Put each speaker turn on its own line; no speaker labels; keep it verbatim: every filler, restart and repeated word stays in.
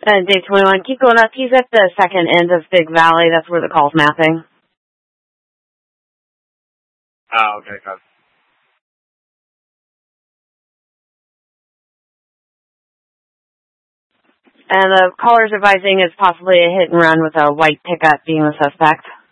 Uh, Dave twenty-one, keep going up. He's at the second end of Big Valley. That's where the call's mapping.
Oh, okay, okay.
And the caller's advising is possibly a hit and run with a white pickup being the suspect.